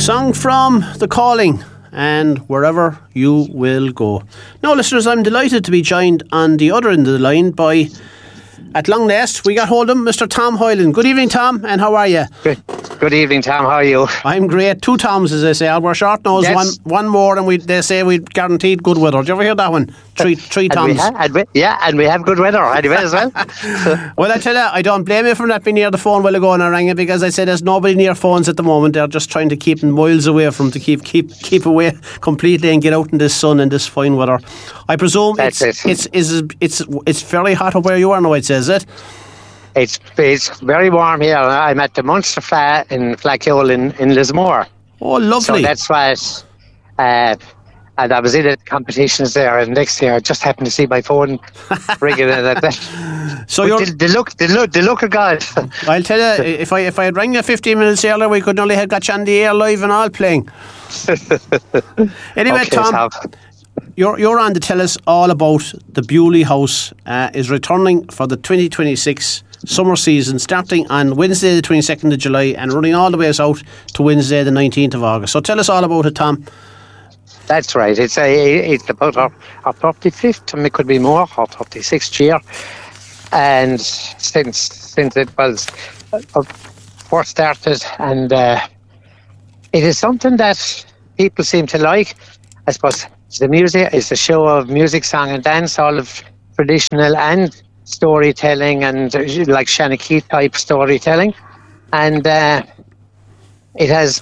Song from The Calling and Wherever You Will Go. Now, listeners, I'm delighted to be joined on the other end of the line by, at long last, we got hold of him, Mr. Tom Hoyland. Good evening, Tom, and how are you? Good evening, Tom. How are you? I'm great. 2 Toms, as they say. We're short nose. Yes. One more, and they say we guaranteed good weather. Did you ever hear that one? Three Toms. And we have good weather anyway as well. Well, I tell you, I don't blame you for not being near the phone while ago and I rang it, because I said there's nobody near phones at the moment. They're just trying to keep them miles away from to keep away completely and get out in this sun and this fine weather. I presume it's fairly hot up where you are now, I'd say, is it? It's very warm here. I'm at the Munster Fair in Flackyole in Lismore. Oh, lovely. So that's why and I was in the competitions there, and next year I just happened to see my phone ringing and that. So the look of God. I'll tell you, if I had rang you 15 minutes earlier, we could only have got you on the air live and all playing. Anyway, okay, Tom, you're on to tell us all about the Bewley House is returning for the 2026 summer season, starting on Wednesday the 22nd of July and running all the way out to Wednesday the 19th of August. So tell us all about it, Tom. That's right. It's about our 35th, and it could be more, our 36th year. And since it was first started, and it is something that people seem to like. I suppose the music is a show of music, song and dance, all of traditional and storytelling, and like Shanna Keith type storytelling. And it has,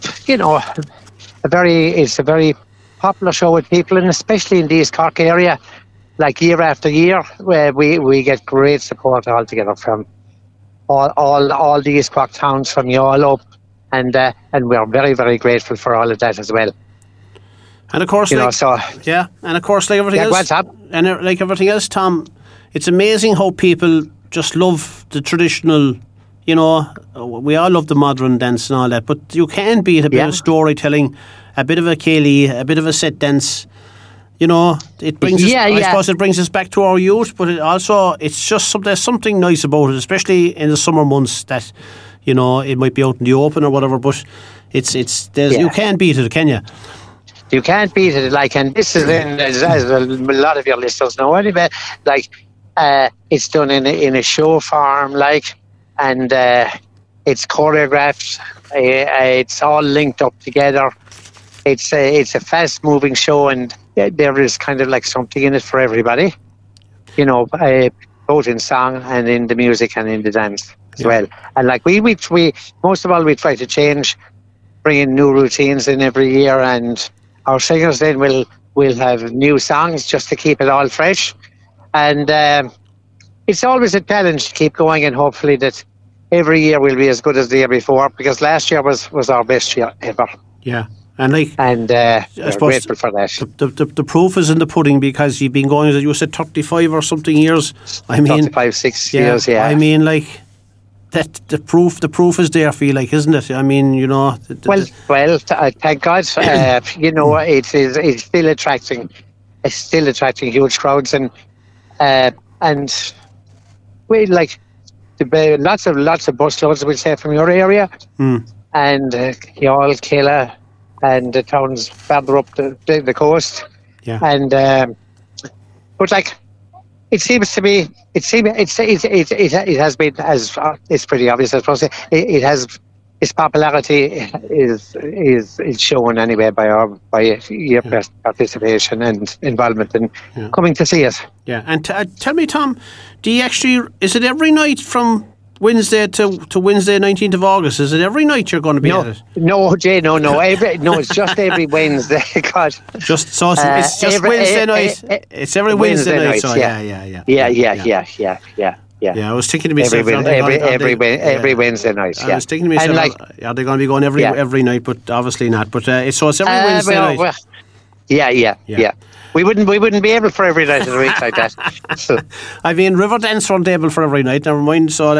it's a very popular show with people, and especially in the East Cork area, like year after year, where we get great support altogether from all the East Cork towns from Youghal up, and we're very, very grateful for all of that as well. And of course, like everything else, what's up? And like everything else, Tom, it's amazing how people just love the traditional. We all love the modern dance and all that, but you can beat a bit of storytelling, a bit of a ceilidh, a bit of a set dance. It brings us, I suppose it brings us back to our youth, but it's just there's something nice about it, especially in the summer months that, it might be out in the open or whatever, but you can't beat it, can you? You can't beat it, and this is as a lot of your listeners know anyway, it's done in a show form, and it's choreographed, it's all linked up together. It's a fast moving show, and there is kind of something in it for everybody, both in song and in the music and in the dance as well. And we most of all we try to bring in new routines in every year, and our singers then will have new songs just to keep it all fresh. And it's always a challenge to keep going, and hopefully that every year will be as good as the year before, because last year was our best year ever. Yeah. And we're grateful for that. The proof is in the pudding, because you've been going, you said 35 or something years. 6 years, yeah. I mean, that the proof is there for you, isn't it? I mean, Well, thank God. It's still attracting huge crowds, and we lots of busloads, we'll say, from your area, and Youghal, Killa, and the towns further up the coast. Yeah. And but it seems to be, it has been, as it's pretty obvious, I suppose. It has, its popularity is shown anyway by your participation and involvement in coming to see us. Yeah. And tell me, Tom, is it every night from Wednesday to Wednesday, 19th of August? Is it every night you're going to be at it? No, Jay, no. It's just every Wednesday. God. It's just Wednesday night. It's every Wednesday night. So yeah. I was thinking to myself every Wednesday night. Yeah. I was thinking to myself, are they going to be going every night? But obviously not. But it's every Wednesday night. Yeah. We wouldn't be able for every night of the week like that. So. I mean, River Dance weren't able for every night. Never mind. So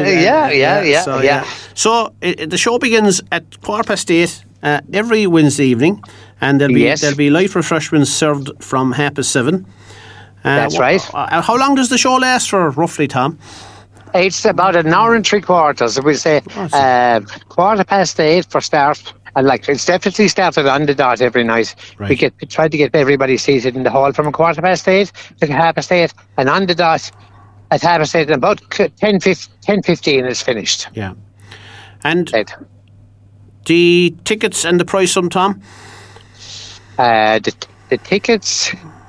So the show begins at 8:15 every Wednesday evening, and there'll be light refreshments served from 7:30. That's right. How long does the show last for, roughly, Tom? It's about an hour and 3/4. We'll say 8:15 for start, And like it's definitely started on the dot every night. Right. We try to get everybody seated in the hall from 8:15 to 8:30, and on the dot at 8:30, about 10:15 is finished. Yeah. And Right. the tickets and the price, Tom? The tickets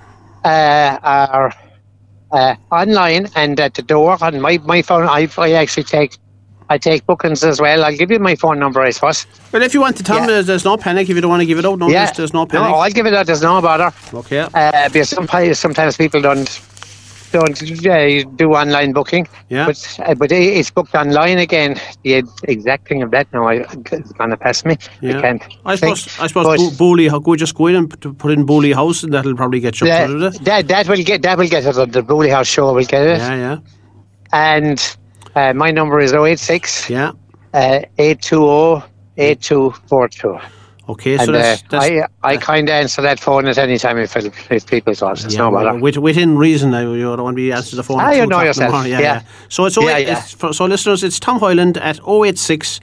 are online and at the door on my phone. I actually take bookings as well. I'll give you my phone number, I suppose. Well, if you want to, Tom, there's no panic. If you don't want to give it out, there's no panic. No, I'll give it out. There's no bother. Okay. Because sometimes people don't do online booking. Yeah. But it's booked online again. The exact thing of that now it's going to pass me. Yeah. I can't. I suppose Booley. Just go in and put in Booley House, and that'll probably get you up to it. That will get it on the Booley House show. Will get it. Yeah. And my number is 086 Yeah. 820 8242. Okay, and so that's I kind of answer that phone at any time if people call. It's no bother. Within reason, you don't want to be answering the phone. You know yourself. Yeah. So it's so listeners, it's Tom Hyland at 086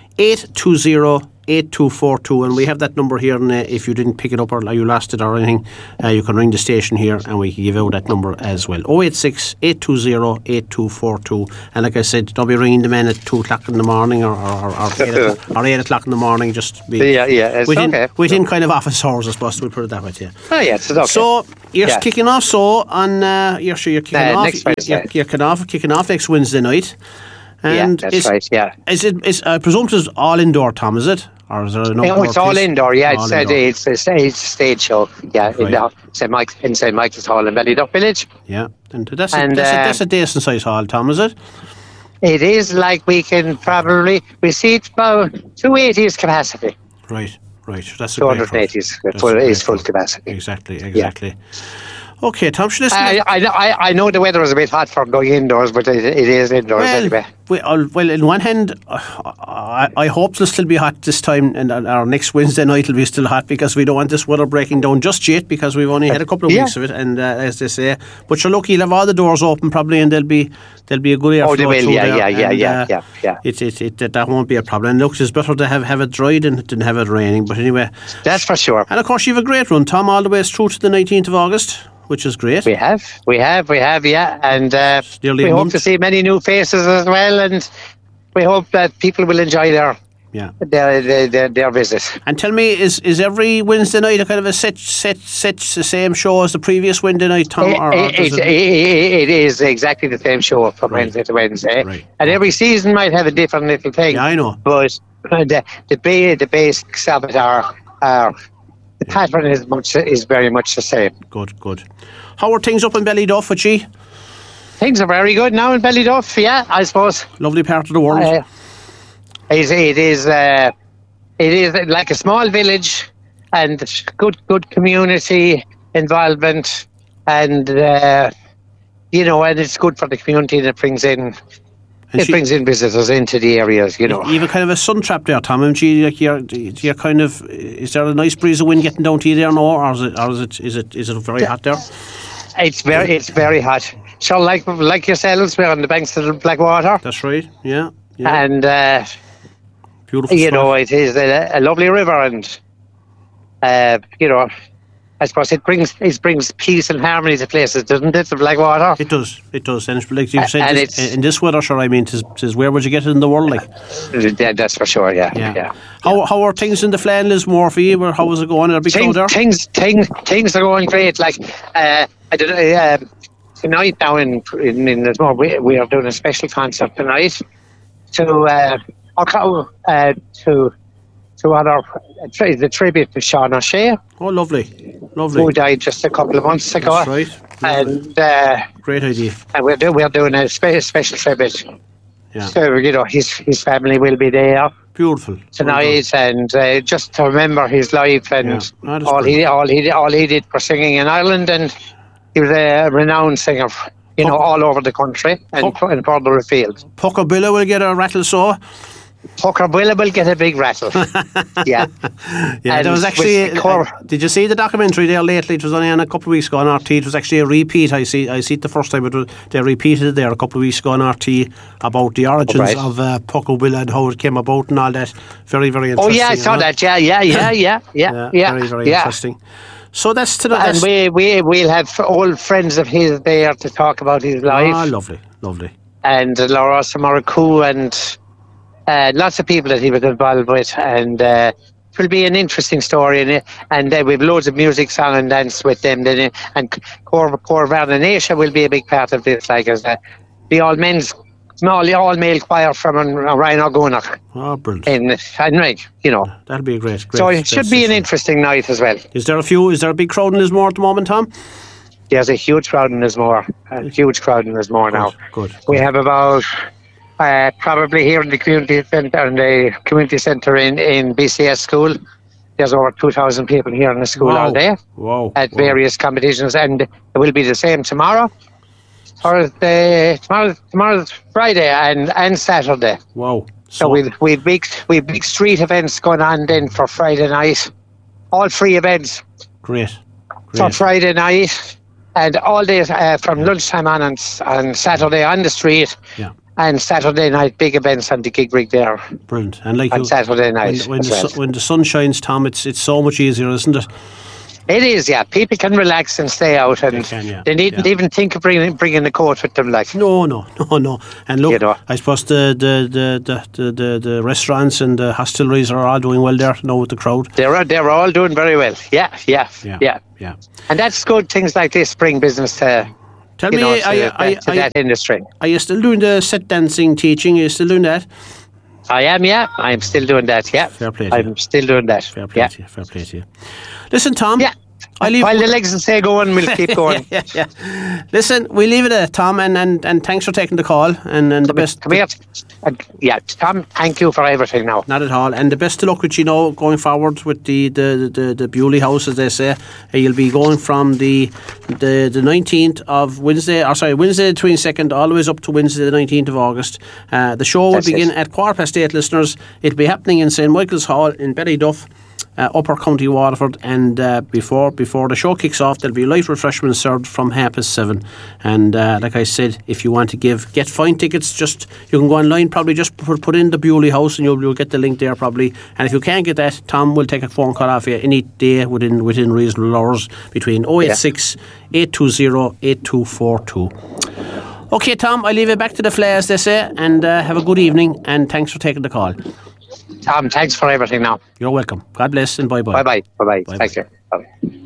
820 8242, and we have that number here. And if you didn't pick it up or you lost it or anything, you can ring the station here and we can give out that number as well. 086 820 8242. And like I said, don't be ringing the men at 2 o'clock in the morning or 8 o'clock in the morning. Just be it's within kind of office hours, I suppose. We'll put it that way to you. Oh yeah, it's okay. So you're kicking off. So on you're kicking off. Next Wednesday. You're kicking off next Wednesday night. And that's right. Yeah. Is I presume it's all indoor, Tom? Is it, or is there an outdoor? No, it's all indoor. Yeah, all it's a stage show. Yeah, right. in St. Michael's Hall in Ballyduff Village. Yeah, and that's a decent sized hall, Tom. Is it? It is. Like we seat about 280's capacity. Right. That's 280 is full capacity. Exactly. Yeah. Okay, Tom, should listen. I know the weather is a bit hot for going indoors, but it is indoors anyway. Well, in one hand, I hope it'll still be hot this time, and our next Wednesday night will be still hot because we don't want this weather breaking down just yet because we've only had a couple of weeks of it, and as they say, but you're lucky you'll have all the doors open probably, and there'll be a good airflow. Oh, they will, yeah. That won't be a problem. And look, it's better to have it dry than have it raining. But anyway, that's for sure. And of course, you have a great run, Tom, all the way through to the 19th of August. Which is great. We have, yeah, and we hope to see many new faces as well, and we hope that people will enjoy their visit. And tell me, is every Wednesday night a kind of a set the same show as the previous Wednesday night, Tom? It is exactly the same show from Wednesday to Wednesday, right. And every season might have a different little thing. Yeah, I know, but the basics of it are. The pattern is very much the same. Good. How are things up in Ballyduff, with you? Things are very good now in Ballyduff, yeah, I suppose. Lovely part of the world. It is like a small village and good community involvement, and and it's good for the community, and it brings in visitors into the areas, You have a kind of a sun trap there, Tom. And you're kind of. Is there a nice breeze of wind getting down to you there now, or is it very hot there? It's very hot. So like yourselves, we're on the banks of the Blackwater. That's right. Yeah. And beautiful. It is a lovely river, and I suppose it brings peace and harmony to places, doesn't it? The Blackwater. It does, and like you said, in this weather, sure. I mean, tis where would you get it in the world, like? Yeah, that's for sure. Yeah. How are things in the Flann Lismore for you? How is it going? Are big crowd there? Things are going great. Like I don't know. Tonight now in Lismore, we are doing a special concert tonight to honor the tribute to Sean O'Shea. Oh, lovely. Who died just a couple of months ago. That's right. And great idea. And we're doing a special tribute. Yeah. So his family will be there. Beautiful. Tonight, and just to remember his life and all he did for singing in Ireland, and he was a renowned singer. All over the country and further afield. Puckabilla will get a rattle saw. Puckerbilla will get a big rattle. Yeah. Yeah, And there was actually. with the Did you see the documentary there lately? It was only on a couple of weeks ago on RT. It was actually a repeat. I see it the first time, but they repeated it there a couple of weeks ago on RT about the origins of Puckerbilla and how it came about and all that. Very, very interesting. Oh yeah, I saw that. Yeah. Very, very interesting. So that's to the. And we'll have old friends of his there to talk about his life. Ah, lovely, lovely. And Laura Samaraku and lots of people that he was involved with, and it will be an interesting story. And we've loads of music, song and dance with them. And Cor Varnasha will be a big part of this, like as the all male choir from Ryan O'Gunnock. Oh, brilliant! And that'll be a great. So it should be an interesting night as well. Is there a big crowd in Lismore at the moment, Tom? There's a huge crowd in Lismore. Now. Good. We have about probably here in the community centre, in BCS school. There's over 2,000 people here in the school all day at various competitions, and it will be the same tomorrow. Tomorrow's Friday and Saturday. Wow! So we've big street events going on then for Friday night. All free events. Great. For Friday night. And all day from lunchtime on Saturday on the street, and Saturday night big events on the gig rig there. Brilliant. And on Saturday night. When the sun shines, Tom, it's so much easier, isn't it? It is, yeah. People can relax and stay out, and they needn't even think of bringing the coat with them. Like no. And look, I suppose the restaurants and the hostelries are all doing well there now with the crowd. They're all doing very well. Yeah. And that's good. Things like this bring business to. Tell me, to that industry. Are you still doing the set dancing teaching? Are you still doing that? I am, yeah. I'm still doing that, yeah. Fair play to you. I'm still doing that. Fair play to you. Listen, Tom. Yeah. While the legs stay going, we'll keep going. yeah. Listen, we leave it there, Tom, and thanks for taking the call, and the best. Come here. Tom, thank you for everything now. Not at all, and the best of luck with going forward with the Bewley House, as they say. You'll be going from the 19th of Wednesday the 22nd, all the way up to Wednesday the 19th of August. The show will begin at 8:15, listeners. It'll be happening in St Michael's Hall in Ballyduff. Upper County Waterford, and before the show kicks off, there'll be light refreshments served from 7:30. And like I said, if you want to get fine tickets, you can go online, probably just put in the Bewley House, and you'll get the link there probably. And if you can't get that, Tom will take a phone call off you any day within reasonable hours between 086 820 8242. Okay, Tom, I leave it back to the flair, as they say, and have a good evening, and thanks for taking the call. Tom, thanks for everything now. You're welcome. God bless and bye-bye. Bye-bye. Thank you. Bye.